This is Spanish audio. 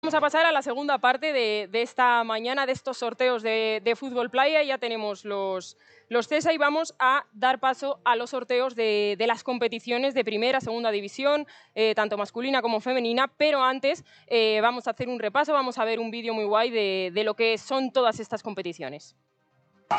Vamos a pasar a la segunda parte de esta mañana, de estos sorteos de Fútbol Playa. Ya tenemos los CESA y vamos a dar paso a los sorteos de las competiciones de primera, segunda división, tanto masculina como femenina. Pero antes vamos a hacer un repaso, vamos a ver un vídeo muy guay de lo que son todas estas competiciones.